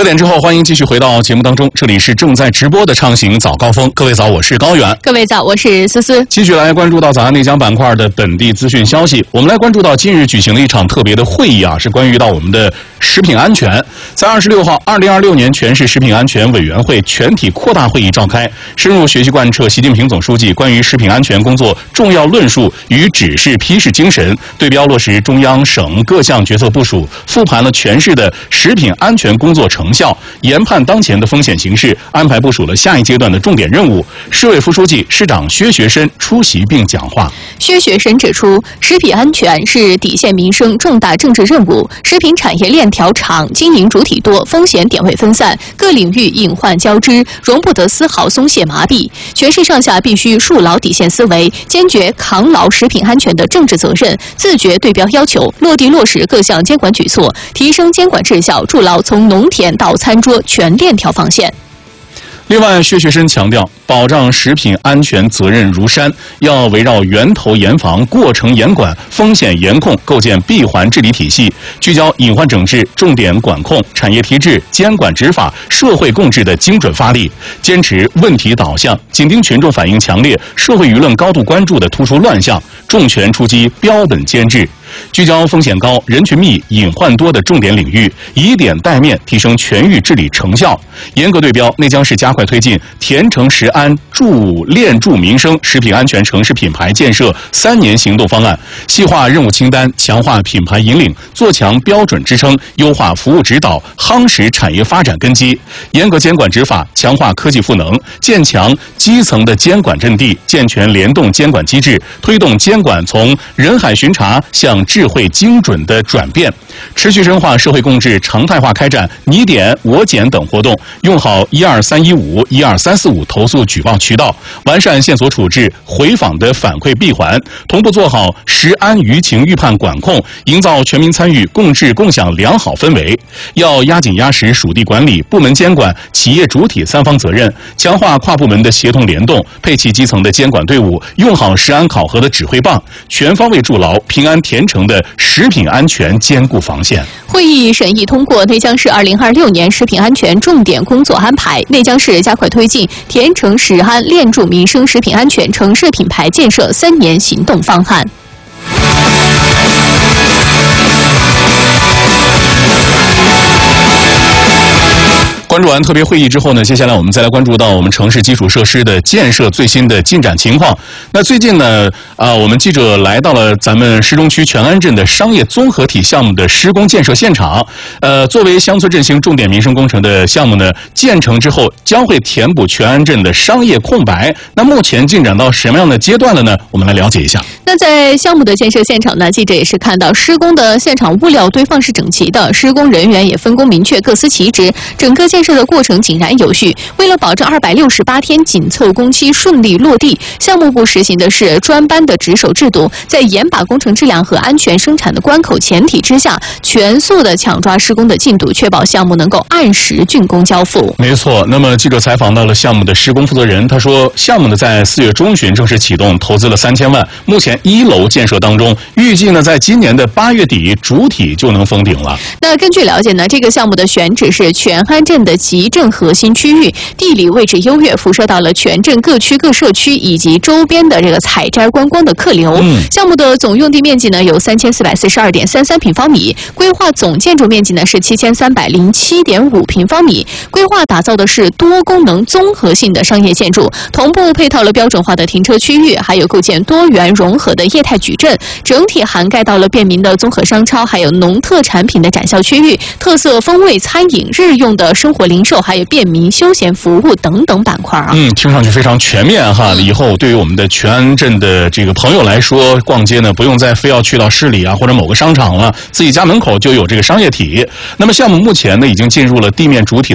喝点之后，欢迎继续回到节目当中，这里是正在直播的畅行早高峰。各位早，我是高原。 各位早，我是思思。 继续来关注到早安内江板块的本地资讯消息。我们来关注到今日举行了一场特别的会议啊，是关于到我们的食品安全。在26号，2026年全市食品安全委员会全体扩大会议召开，深入学习贯彻习近平总书记关于食品安全工作重要论述与指示批示精神，对标落实中央省各项决策部署，复盘了全市的食品安全工作成效，研判当前的风险形势，安排部署了下一阶段的重点任务。市委副书记、市长薛学深出席并讲话。 薛学深指出，食品安全是底线民生重大政治任务，食品产业链条长，经营主体多，风险点位分散，各领域隐患交织，容不得丝毫松懈麻痹。全市上下必须树牢底线思维，坚决扛牢食品安全的政治责任，自觉对标要求，落地落实各项监管举措，提升监管质效，筑牢从农田到餐桌全链条防线。 另外，薛学深强调，保障食品安全责任如山，要围绕源头严防、过程严管、风险严控，构建闭环治理体系，聚焦隐患整治、重点管控、产业提质、监管执法、社会共治的精准发力，坚持问题导向，紧盯群众反映强烈、社会舆论高度关注的突出乱象，重拳出击标本兼治。聚焦风险高、人群密、隐患多的重点领域，以点带面，提升全域治理成效。严格对标内江市加快推进甜橙食安链助民生食品安全城市品牌建设3年行动方案，细化任务清单，强化品牌引领，做强标准支撑，优化服务指导，夯实产业发展根基。严格监管执法，强化科技赋能，建强基层的监管阵地，健全联动监管机制，推动监管从人海巡查向智慧精准的转变，持续深化社会共治，常态化开展你点我检等活动，用好12315、12345投诉举报渠道，完善线索处置、回访的反馈闭环，同步做好食安舆情预判管控，营造全民参与、共治共享良好氛围。要压紧压实属地管理、部门监管、企业主体3方责任，强化跨部门的协同联动，配齐基层的监管队伍，用好食安考核的指挥棒，全方位筑牢平安甜橙的食品安全坚固防线。 会议审议通过内江市2026年食品安全重点工作安排，内江市加快推进甜橙食安链助民生食品安全城市品牌建设3年行动方案。 关注完特别会议之后呢，接下来我们再来关注到我们城市基础设施的建设最新的进展情况。那最近呢，我们记者来到了咱们市中区全安镇的商业综合体项目的施工建设现场。作为乡村振兴重点民生工程的项目呢，建成之后将会填补全安镇的商业空白。那目前进展到什么样的阶段了呢？我们来了解一下。 那在项目的建设现场呢，记者也是看到施工的现场物料堆放是整齐的，施工人员也分工明确，各司其职，整个建设的过程井然有序。为了保证268天紧凑工期顺利落地，项目部实行的是专班的值守制度，在严把工程质量和安全生产的关口前提之下，全速的抢抓施工的进度，确保项目能够按时竣工交付。 没错，那么记者采访到了项目的施工负责人，他说，项目呢在4月中旬正式启动，投资了3000万，目前1楼建设当中，预计呢在今年的8月底主体就能封顶了。 那根据了解呢，这个项目的选址是全安镇的集镇核心区域，地理位置优越，辐射到了全镇各区各社区以及周边的这个采摘观光的客流。项目的总用地面积呢有3442.33平方米，规划总建筑面积呢是7307.5平方米，规划打造的是多功能综合性的商业建筑，同步配套了标准化的停车区域，还有构建多元融合的业态矩阵，整体涵盖到了便民的综合商超，还有农特产品的展销区域、特色风味餐饮、日用的生活零售，还有便民休闲服务等等板块啊。 听上去非常全面哈。以后对于我们的全安镇的这个朋友来说，逛街呢不用再非要去到市里啊或者某个商场了，自己家门口就有这个商业体。那么项目目前呢已经进入了地面主体